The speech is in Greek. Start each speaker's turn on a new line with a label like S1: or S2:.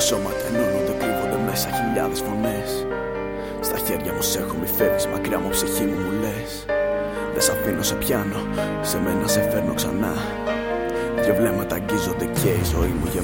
S1: σώματα ενώνονται, κρύβονται μέσα χιλιάδες φωνές. Στα χέρια μου σ' έχω, μη φεύγεις μακριά μου, ψυχή μου μου λες. Δεν σ' αφήνω, σε πιάνω, σε μένα σε φέρνω ξανά. Δυο βλέμματα αγγίζονται και η ζωή μου γεμάτη.